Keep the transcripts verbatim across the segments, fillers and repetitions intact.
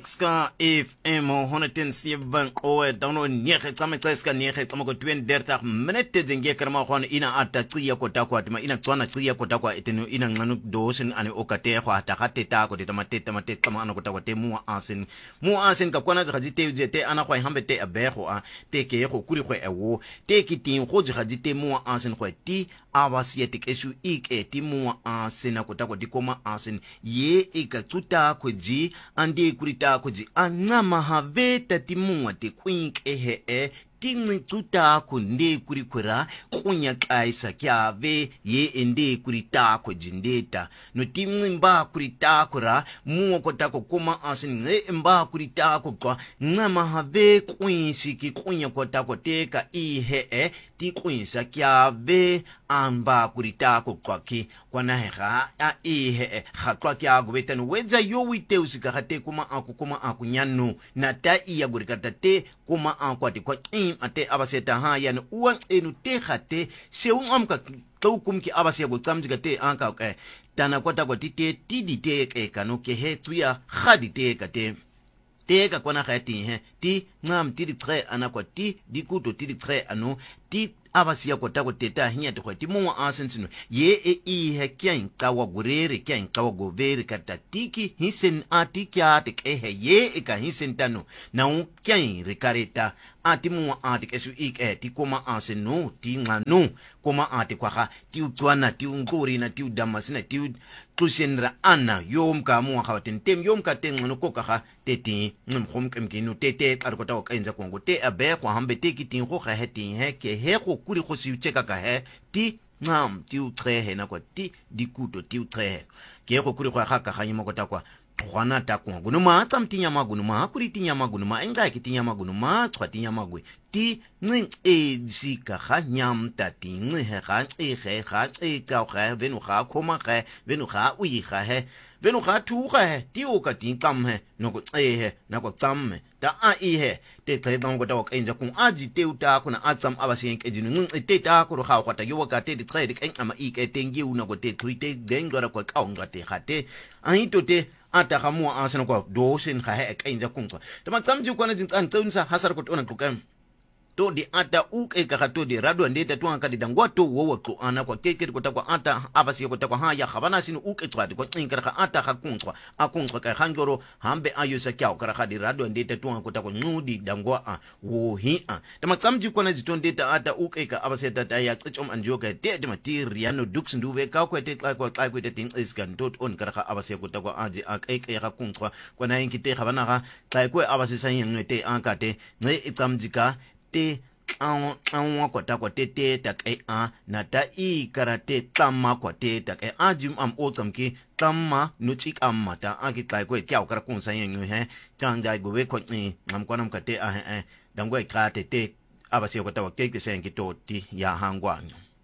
Exka F M honderdzeven o download nege tsame tseska nege tsama ko twenty-thirty minute zinge karma khona ina atatsiya kota kwa tima ina tswana tsiya kota kwa eteno ina nganu dosin ani okate kwa takate ta ko tama tete mate tsama ana kota kwa te mu asin mu asin ka kwana zaji te jete ana kwa hambe te abego a te ke go kuri go ewo te kitin go zaji te mu asin go ti abasietik esu ik eti mu asin kota kwa dikoma asin ye ikatsuta ko ji andi kurita kuji anama haveta timunga te kwink ehe e tingi tuta kunde kurikura kunya kaisa kyave ye ende kurita kujindeta no tingi mba kurita kura muwa kotako kuma asin nge mba kurita kwa ngama have kwinshiki kunya kotako teka ihe e ti kwinsa kyave amba kurita kwa ki kwa naheha a ihe e hakwa kya gubeta no weza yo wite usikahate kuma aku kuma aku nyanu na ta iya gurikata te kuma aku ati kwa im ate abaseta ha yana uwan enu te khate se umamka taukum ki abasia go tsamjika te anka ke tana kwata kwa tite tidi te ke kanu ke he tuya khadi te kate te ka kwana khati he ti ngam tidi tre anakwa ti dikuto tidi tre anu ti abasia kota ko teta hinya to kwati mu asensino ye e i he kyan kawa gurere kyan kawa govere kata tiki hisen atikya te ke he ye e ka hisen tano na un kyan rekareta ati mu ati kesu ik e ti koma aseno ti nganu koma ati kwa ti utwana ti ngori na ti damasina ti tusenra ana yom ka mu ka tentem yom ka tengno ko ka teti ngom kemkinu tete karkota ko enza kongo te abe kwa hambe te kitin go ga hetin he ke he go kuri go si utsheka ka he ti ngam ti utrehe na kwa ti dikuto ti utrehe ke go kuri go ga ka ga nyimo kota kwa twana ta kwa gunuma tsamtinya magunuma kuri tinya magunuma enga kitinya magunuma twatinya magwe ti ngin e sika ga nyam ta ti ngin he ga e ge ga e ka ga venu ga khoma ga venu ga ui ga he venu ga thu ga he ti o ka ti kam he no ko e he na ko tsam ta a i he te tle dong ko ta ko enja kun aji te uta kuna atsam abasien ke jinu ngin te ta ko ga ga ta yo ka te ti tle de en ama i ke tengi una ko te tuite dengora ko ka onga te ga te ai to te ata ga mu asana ko dosin ga he ke enja kun ko ta ma tsamji ko na jin tsan tsunsa hasar ko tona ko kan to di ata uke ka to di rado ndeta to anka di dangwa to wo ko ana ko keke ko ta ko ata abasi ko ta ko ha ya khabana sinu uke tswadi ko tsinkara ka ata ka kuntswa akuntswa ka khangoro hambe ayusa kyao kara ka di rado ndeta to anka ta ko ngudi dangwa a wo hi a ta matsamji ko na jiton ndeta ata uke ka abasi ta ta ya tsichom anjo ka te de materiano dux nduwe ka ko te tla ko tla ko te ting iskan tot on kara ka abasi ko ta ko aji akai ka kuntswa ko na inkite khabana ka tla ko abasi sa yengete anka te nge itsamjika te an an wa kwata kwa te te tak e a na ta i karate tamma kwa te tak e a jim am o tamki tamma nu chik am mata a ki tlai ko kyau kar kun san yin he tang dai go we ko ni nam ko nam ka te a he dang go ka te te abasi ko ta wa ke ke sen ki to ti ya hangwa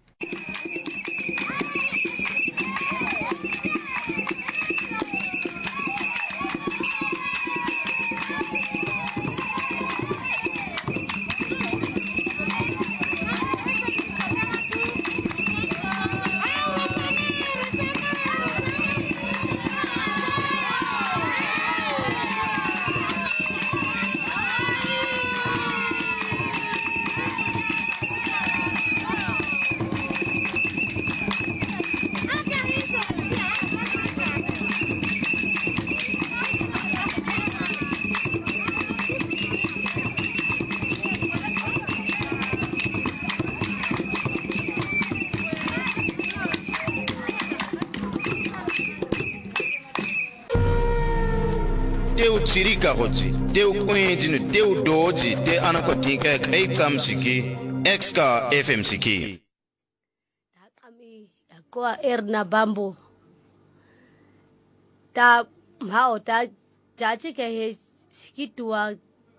teu chirika goji teu kwendinu teu doji te anakotinka kai tsamsiki exka F M siki kami kwa erna bambo ta mao ta jaji ke he sikitua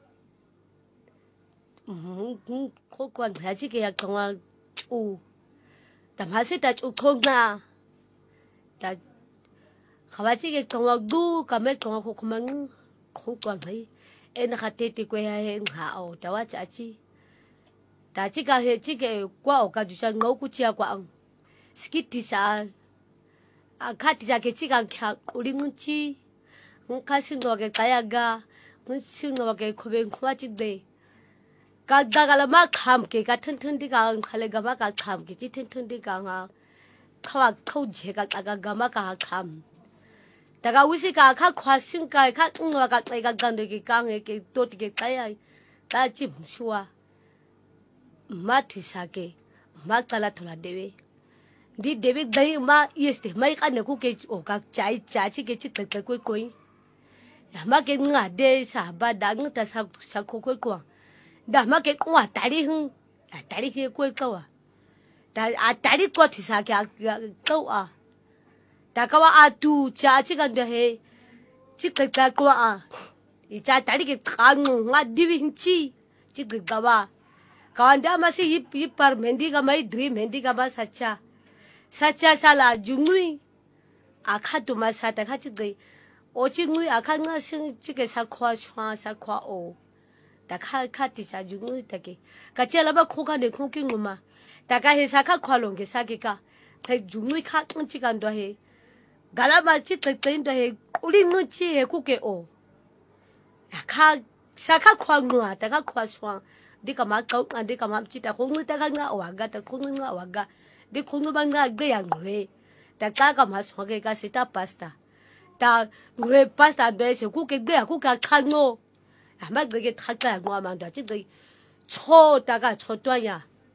mhm ko kwa jaji ke ya kwa u ta masi ta u khongna ta khawachi ke kwa du kame kwa ko kumang ko kwa ngai en khatete ko ya he nga o ta wa chachi ta chi ka he chi ke kwa o ka ju cha ngau ku chia kwa ang skiti sa a khati ja ke chi ka kha ulinchi ngkasi ndo ke kayaga ngishinga wa ke khobe ngwa chide ka dagala ma kham ke ka thun thun di ka khale ga ma ka kham ke chi thun thun di ka nga khawa khau je ka ka ga ma ka kham daga wisi ka ka khwa sing ka ka ngwa ka tsa ka gando ke ka nge ke to ti ke tsaya ta chi mshwa ma thisa ke ma tsala thola dewe di dewe dai ma yeste mai ka ne ku ke o ka chai cha chi ke chi tek tek ko ko ya ma ke nga de sa ba da ng ta sa sa ko ko ko da ma ke kwa tari hu tari ke ko ko wa da a tari ko thisa ke ko a da ka wa a tu cha chi ka de he chi ka ka ko a i cha tari ke ka ng nga di win chi chi ga wa ka nda ma si yip yip par mendi ka mai dream mendi ka ba sacha sacha sala jungui akha tu ma sa ta kha chi de o chi ngui akha nga sing chi ke sa khwa chwa sa khwa o da kha kha ti sa jungui ta ke ka che la ba khu ka ne khu ki nguma da ka he sa kha khwa long ke sa ke ka thai jungui kha ng chi kan do he gala ba chi te te do he uli ngu chi he ku ke o da kha sa kha khwa ngwa da kha khwa chwa di ka ma ka di ka ma chi ta khu ngu ta ka nga wa ga ta khu ngu nga wa ga di khu ngu ba nga ge yang we da ka ka ma chwa ke ka sita pasta ta ngwe pasta do se ku ke ge ku ka kha ngo ama ge ge tha ka ngwa ma da chi ge cho ta ka cho twa ya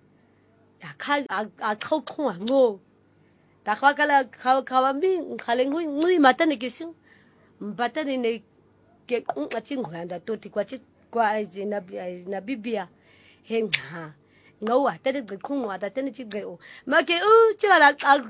da kha a khau khu ngo da kha ka la kha kha wa mi kha le ngui ngui ma ta ne ke sin ba ta ne ne ke ku a chi ngwa da to ti kwa chi kwa ji na na bibia he nga ngwa ta de ge khu ngwa da ta ne chi ge o ma ke u chi la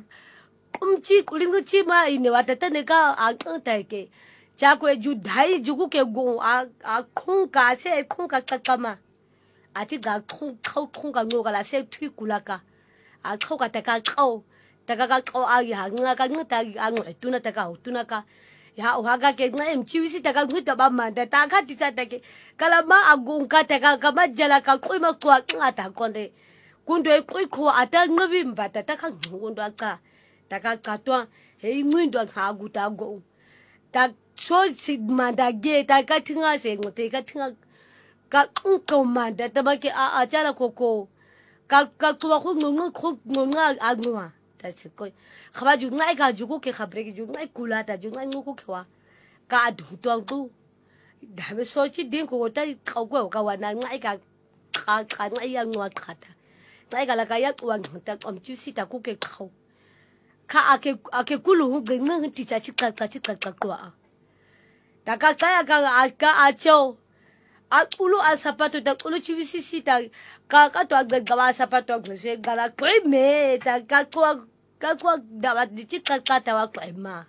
um chi kuling chi ma ine wa ta ne ka a ka ta ke cha ko ju dai ju ku ke go a a khung ka se khung ka ka ka ma a ti ga khung khau khung ka ngo ka la se thui kula ka a khau ka ta ka khau ta ka ka khau a ya nga ka nga ta a ngo tu na ta ka tu na ka ya o ha ga ke nga em chi wi si ta ka ngu ta ba ma ta ta ka ti sa ta ke ka la ma a gung ka ta ka ka ma jala ka ku ma ku a nga ta kon de kun do ku ku a ta ngabi mba ta ta ka ngu ndo ka ta ka ka twa he ngui ndo ha gu ta go ta so si ma da ge ta ka thinga se ngo te ka thinga ka ku ko ma da ta ba ke a a cha la ko ko ka ka ku ba ku ngo ngo ku ngo nga a ngwa ta se ko kha ba ju ngai ka ju ku ke khabre ke ju ngai kula ta ju ngai ngo ku ke wa ka du to ku da me so chi din ko ta ka ko ka wa na ngai ka ka ka ngai ya ngwa kha ta ngai ka la ka ya ku wa ta om chu si ta ku ke khau ka ake ake kulu hu ge nang ti cha chi ka ka chi ka ka kwa ta ka ka ka ka a cho a kulu a sapato ta kulu chi si si ta ka ka to ga ga sapato ga se ga la kwe me ta ka kwa ka kwa da ba di chi ka ka ta wa kwe ma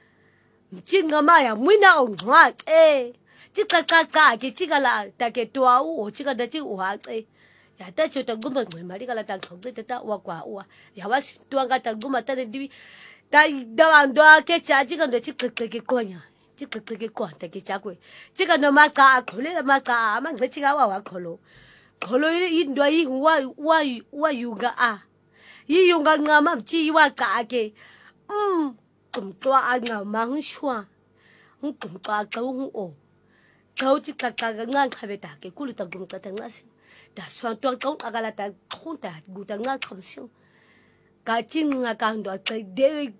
chi nga ma ya muina o ngwa e chi ka ka ka ke chi ga la ta ke to a u chi ga da chi wa e ya ta cho ta guma ngwe mari ka la ta khong te ta wa kwa wa ya wa si to nga ta guma ta di ta da wa ndo ke cha chi ga ndo chi ke ke ko nya chi ke ke ko ta ke cha ko chi ga no ma ka khole ma ka ma ngwe chi ga wa wa kholo kholo yi ndo yi wa wa wa yu ga a yi yu ga nga ma chi wa ka ke um kum to a nga ma hu shwa hu kum ka ka hu o ka chi ka ka nga kha be ta ke ku lu ta gum ka ta nga si ta swan to ka ka la ta khon ta gu ta nga kham si ka chi nga ka ndo ta de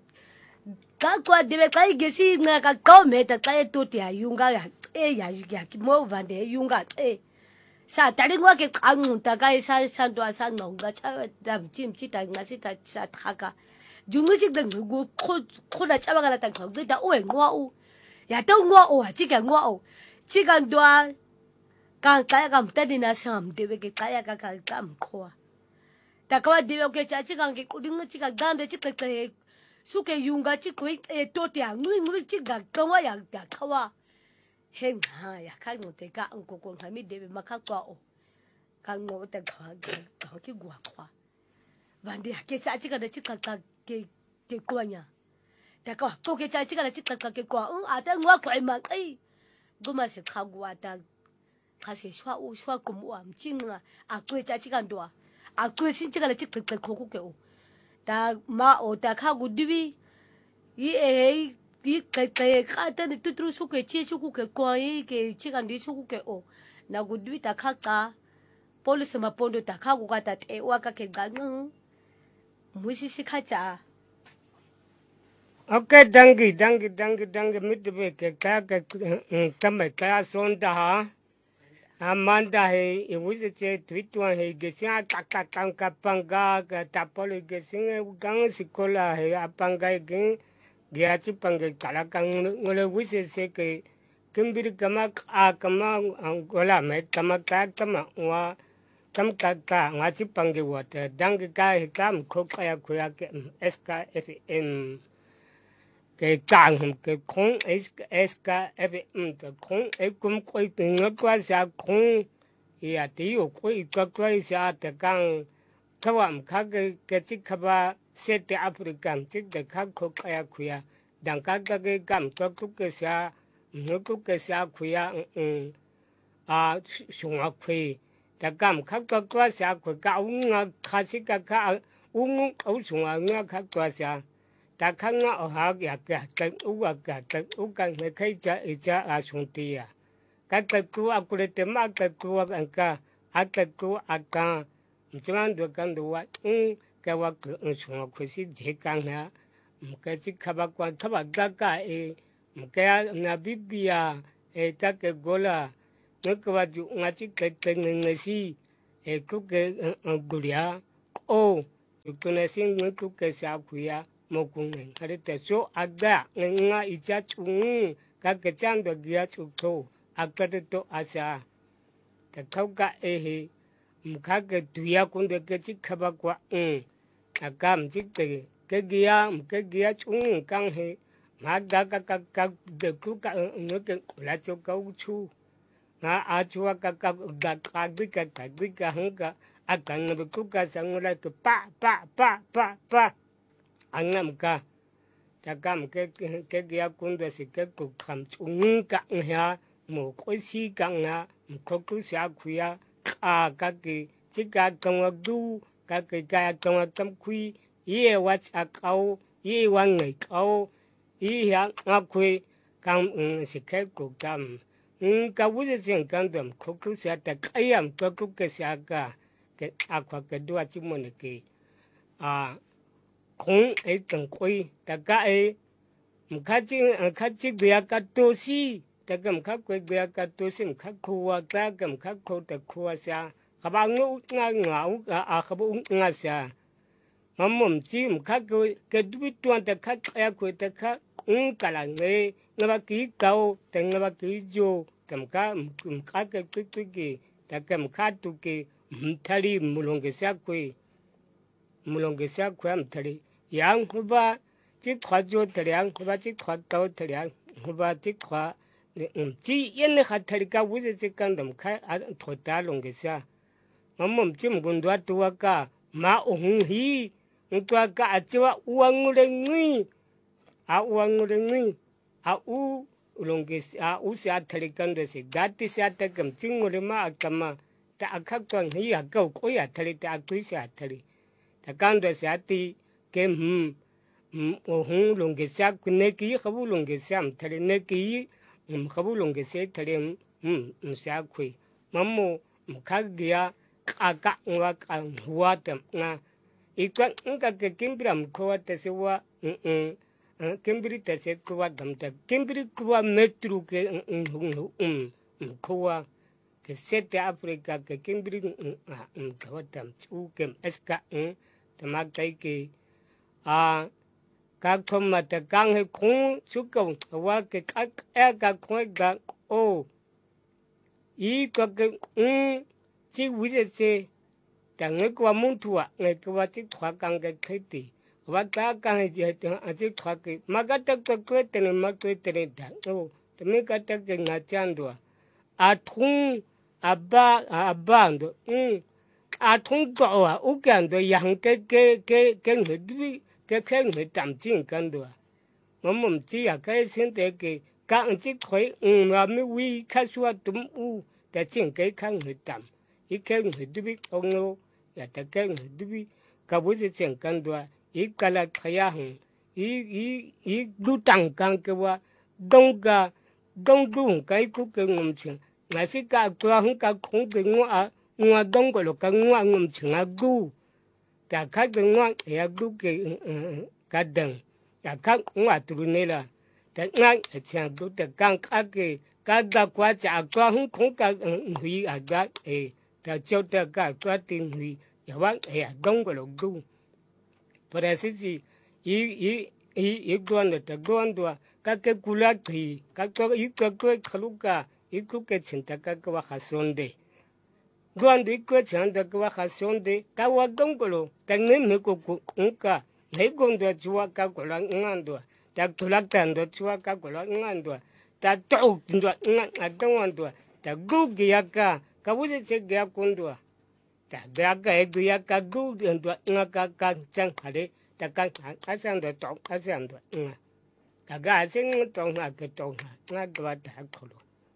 ka kwa de ka ge si nga ka ko me ta ka to ti a yu ga ya e ya yu ya ki mo va de yu ga e sa ta ri ngwa ke ka ngu ta ka sa sa ndo sa no ga cha da chim chi ta nga si ta sa tha ka ju ngu chi de gu kho kho da cha ba ga la ta ka ge ta o e ngwa u ya to ngwa o chi ka ngwa o chi ka ndo ka ka ka mta di na sam de ke ka ya ka ka ka mkhoa ta ka de ke cha chi ka ke ku ding chi ka gan de chi ka ke su ke yunga chi ku e to ti ang nui nui chi ga ka wa ya ta ka wa he nga ya ka ngo te ka ngo ko ka mi de ma ka kwa o ka ngo te ka ka ki gwa kwa van de ke sa chi ka de chi ka ka ke ke kwa nya ta ka ko ke cha chi ka de chi ka ka ke kwa u a ta ngwa kwa ma ai guma se ka gwa ta ka se shwa u shwa ko mo am chinga a kwe cha chi kan do a kwe sin chi ka le chi ka ko ko ke o ta ma o ta ka gu dibi yi e ki ke ke ka ta ni tutru su ke chi su ku ke kwa yi ke chi kan di su ku ke o na gu dwi ta kha ka police ma pondo ta kha ku ka ta te wa ka ke ga ngu musi si kha cha Okay, danke, danke, danke, danke, mitbeke kaka kama kaya sonda ha. Amanda he, e wuse che twitwa he gesinga kaka kanka panga ka tapolo gesinga gang sikola he apanga gen giachi panga kala kang ngole wuse se ke kimbiri kama a kama angola me kama ka kama wa kam kaka ngachi pange water danke ka he kam kokaya kuya ke S K F M cái càng hầm cái không S K F M cái không ấy cũng quay từng nó qua xa không ya tí ở quay qua quay xa cái càng các bạn khác cái cái chiếc khắp xe tại Africa chiếc cái khác không ai khuya đằng các cái cảm cho cũng cái xa nó cũng cái xa khuya à xuống ở khuya cái cảm khác qua qua xa khuya cái ông khác xí cái khác ông ông xuống ở nghe khác qua xa ta khăng ở hạ cái cái cái u cái cái u cái người khai trả ít trả à xuống tiền à cái cái cua à cua để mà cái cua cái cái à cái cua à cái chúng ta được cái đồ á cáiว่าคือxuống ở cái gì dễ cái này cái gì khắp quan khắp cái cái cái na bibia cái cái gola nó cáiว่าอยู่ngay cái cái người gì cái cái gulia ô cái này xin những cái sao khuya một cùng này cái đấy số aga nga icha chung các cái trang được ghi chú thô aga đấy to asa cái thâu cả ấy các cái tuya cũng được cái chiếc khắp qua um aga một chiếc cái cái ghi cái ghi chung căng hệ mà aga các các các được cứ cả nó cái là cho câu chu à à chu các các các các cái cái cái cái hàng cái aga nó bị cứ cái sang lại cái pa pa pa pa pa anh làm cả, ta làm cái cái cái cái công việc是cái cuộc làm chung cả nha, một cái gì cả nha, một cái cái xã hội à, à cái cái chỉ cái công việc đủ, cái cái cái công việc chăm quy, ye wat à cao, ye wat người cao, ye hàng à quy, làm是cái cuộc làm, cái vụ gì chuyện cái đó, cái cái xã ta cái làm cái cái cái xã cái cái à cái đó chỉ muốn cái à không ấy từng quay tất cả ấy khát chi khát chi bia khát tô si tất cả khát quay bia khát tô si khát khua tất cả khát khua tất khua sa các bạn ngủ ngã ngủ à các bạn ngã sa mà mồm chi khát cái cái đuôi tuan tất khát ai quay tất khát um cả là người người ta kỹ cao tất người ta kỹ jo tất cả khát cái cái cái cái tất cả khát tu cái thari mulong cái sa quay mulong cái sa quay thari yang huba chỉ khoa jo thari yang huba chỉ khoa cao thari yang huba chỉ khoa chỉ yên khát thari cao với chỉ cần đầm khai thổi ta long cái sa mà mồm chỉ một con đoá tua cả mà ông hi tua cả chỉว่าuang lên ngui à uang lên ngui à u long cái à u sa thari cần đó是 gati sa ta cầm chính ngồi mà cầm ta khắc toàn hi à câu coi à thari ta túi sa thari ta cần đó sa ti cái hum hum long cái sa kunne ki khabu long cái sa thari ne ki khabu long cái sa thari hum sa khui mammo khắc dia ka ngwa ka huwa tam nga ikwa nga ke kimbram ko ta se wa kimbri ta se ko wa dam ta kimbri ko wa metru ke um ko wa ke se ta africa ke kimbri ko wa dam chu ke ska ta ma kai ke a ka khom ma ta kang he khung su ko wa ke ka ka khoi ga o i ko ke chỉ vì thế chứ, chẳng người qua muốn thua, người qua chỉ thoát càng cái khế tì, và ta càng gì hết chỉ thoát cái, mà cái tất cả cái tên mà cái tên đảng, ô, thì mấy cái tất cả ngã chăn đùa, à thùng, à ba, à ba đùa, um, à thùng cọ à, u càng đùa, yang cái cái cái cái người đuôi, cái cái người chạm chính càng đùa, mà mình chỉ à cái xin để cái, càng chỉ thoát, um, mà mấy vị khai xuất tụm u, để chính cái càng người chạm ý cái người đuôi ông ngô, ya ta cái người đuôi, cả buổi chiều cần đua, ý cả là thay hằng, ý ý ý du tăng càng cái wa đông cả đông du cái cũng cái ngầm chừng ngày xưa cả tua không cả không cái ngoa ngoa đông cái lo cả ngoa ngầm chừng à du ta khác cái ngoa thì à du cái cái đằng ta khác ngoa tu này là ta ngang chẳng du ta càng khác cái cái đặc quá chả tua không không cả hủy à cái eh ta cho ta cả tua tin hủy ya wa eh đông cái lo du para sisi i i i i duan ta duan tua các cái cula thì các cái ít cái cái khaluka ít cái chuyện ta các cái hoa sonde duan ít cái chuyện ta cái hoa sonde các hoa đông cái lo cái người mới có cũng cả lấy con đồ chua các cái là ngang đồ ta cula tan đồ chua các cái là ngang đồ ta trâu đồ ngang à đông đồ ta gu kia cả các bữa sẽ kia con đồ ta kia cái kia cả gu đồ ngang cả cả chẳng hả ta cả à sang đồ trâu à sang đồ ngang Taga sing tong ha ke tong ha nga dwa ta kholo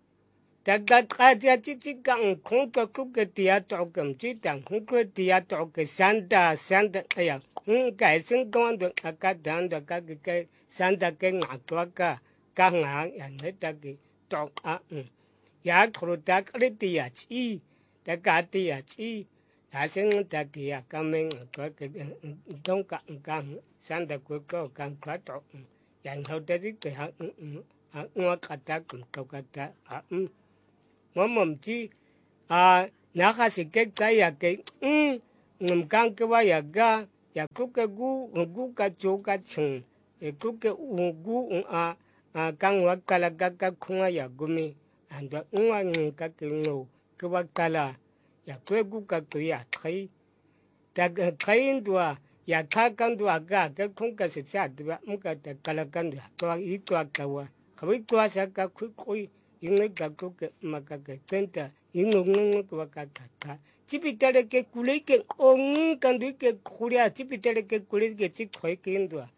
taga khaja chi chi kang khong ka ku ke tia to kam chi tang khong ko tia to ke santa santa aya hung kai sing tong do ka dan da ka ke santa ke nga twa ka ka nga ya ne ta ke to a ya kholo ta kle tia chi ta ka tia chi ya sing ta ke ya ka men twa ke tong ka ka santa ko ko ka ka to yang hậu ta chỉ cái hạt ngõ cắt ta cũng câu cắt ta à ngõ mầm chi à nãy khi sự cái cái ya cái ngầm căng cái vài ya ga ya cứ cái gu gu cái chỗ cái chừng cứ cái gu à à căng vài cái là cái cái khung ya gumi anh đó ngõ cái cái ngô cái vài cái là ya cứ gu cái cái ya thấy ta thấy đó ya kha kan do aga ka khong ka se cha de ba mu ka ta kala kan do to i to ka wa ka wi to sa ka khu khoi ing ka ko ke ma ka ke tenta ing ngong ko ka ka ka chi pi ta ke kule ke ong kan du ke khuria chi pi ta ke kule ke chi khoi ke ndo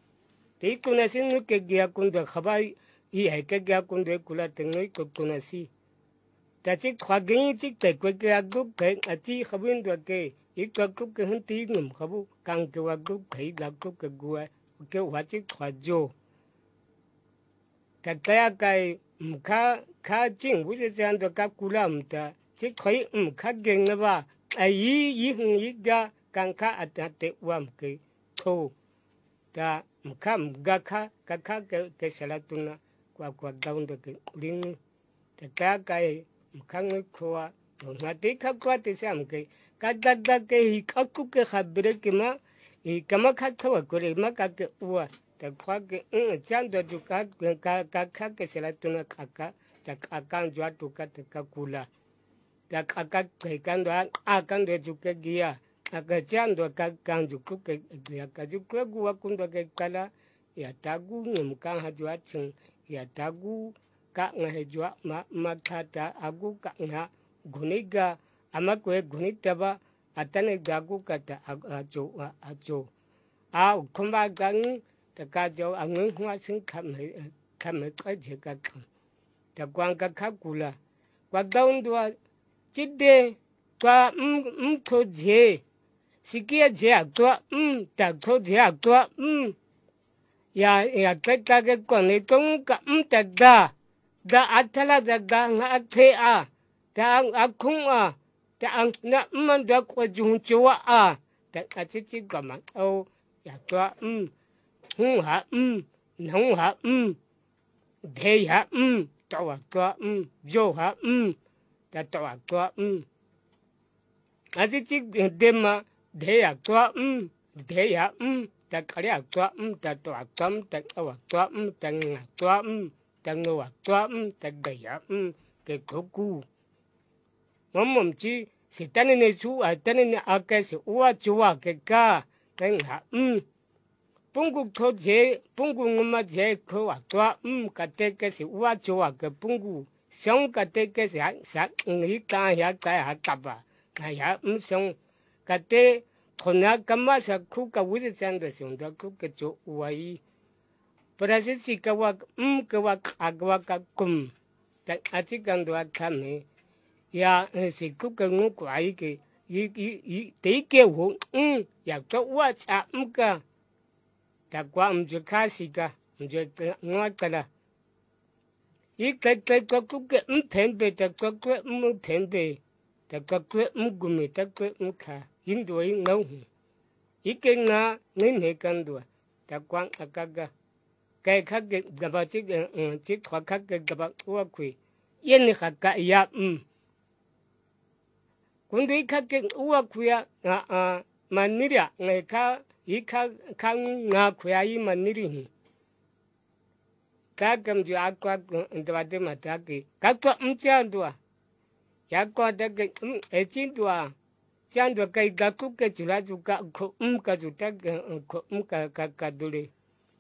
te ko na sin ke gya kun do khabai i hai ke gya kun do kula te ngoi ko ko na si ta chi khwa ge chi te ko ke a gu ke a chi khabin do ke ít cái cúc cái hình tí ngầm khâu càng cái hoa cúc thấy là cúc cái gua cái hoa chỉ thoa jo cái cái cái khá khá chính với cái chuyện đó các cụ làm ta chỉ thấy khá ghê nữa ba ai ý ý hưng ý ga càng khá ở tại tệ hoa cái thô ta khá ga khá cái khá cái cái salad tuna qua qua down được cái linh cái cái khá người khoa rồi mà tí khá qua tí xem cái kada da ke hi kaku ke khabre ke ma i kama kha thawa kore ma ka ke uwa ta khwa ke chan do du ka ka ka kha ke sela tuna kha ka ta ka kan jwa tu ka ta ka kula ta ka ka ke kan do a kan do ju ke gia a ka chan do ka kan ju ku ke gia ka ju ku gu kun do ke kala ya ta gu ngum kan ha jwa ching ya ta gu ka nga he jwa ma ma kha ta agu ka nga guniga ama kwe gunita ba atane gagu kata ajo ajo a kumba gang ta ka jo angun hwa sin kam kam ka je ka kam ta kwang ka kha kula kwa daun dwa chide twa m tho je sikia je twa m ta tho je twa m ya ya ta ka ke ko ne kong ka m ta da da atala da da nga the a ta akung a ta ang na man da ko jung chwa a ta a chi chi ga ma o ya twa um hu ha um nong ha um de ha um ta wa twa um jo ha um ta ta wa twa um a chi chi de ma de ya twa um de ya um ta ka ya twa um ta twa tam ta wa twa um ta nga twa um ta nga wa twa um ta ga ya um ke ko ku mom chi si tane ne chu a tane ne a ke si wa chu wa ke ka cái ngã um pungu ko je pungu nguma je ko wa twa um ka te ke si wa chu wa ke pungu song ka te ke si sa ngi ka ya ka ya ta ba na ya um song ka te khona kama sa khu ka wi se chan de song da ku ke chu wa yi para se si ka wa um ka wa ka wa ka kum ta a chi kan do ta me ya si ku ka ngu kwa yi ke yi yi yi te ke wo um ya cho wa cha um ka ta kwa mje kasika mje ngakala ikeke kokuke mtembe ta kokwe mtembe ta kokwe mgume ta kwe mka indo ingau ike nga ngine kandwa ta kwa akaga kai khage gaba chi chi khwa khage gaba wa kwe yen khaka ya m kundu ikake uwa kuya a a maniria ngai ka ika ka nga kuya yi maniri ka kam ju akwa ndwa de matake ka kwa mcha ndwa ya kwa de ke e chi ndwa chandwa kai ga ku ke chula ju ka ko um ka ju ta ko um ka ka ka dule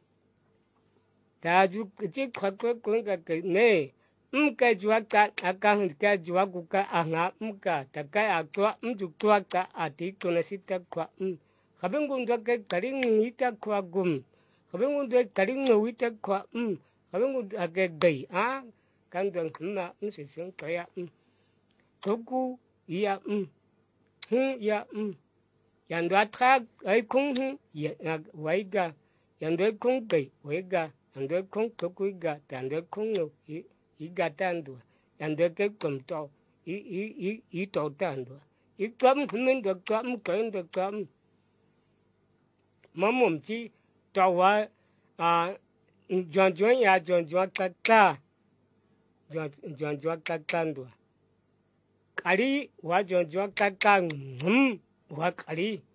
ta ju chi khwa ko ko ka ke ne mka jua ka akang ka jua kuka anga mka takai atwa mju tua ka ati kuna sita kwa m khabengu ndo ka karing ita kwa gum khabengu ndo karing wita kwa m khabengu age gai a kan ndo kuma mse sen kaya m toku ya m hu ya m yando atra ai kung hu ya waiga yando kung gai waiga yando kung toku ga yando kung no igatandwa yandeke komto i i i i totandwa i kam hmendo kam kendo kam mamomchi tawa a jonjon ya jonjon kaka jonjon kakandwa kali wa jonjon kaka hm wa kali